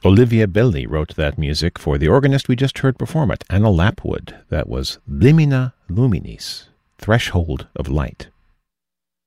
Olivia Belli wrote that music for the organist we just heard perform it, Anna Lapwood. That was Limina Luminis, Threshold of Light.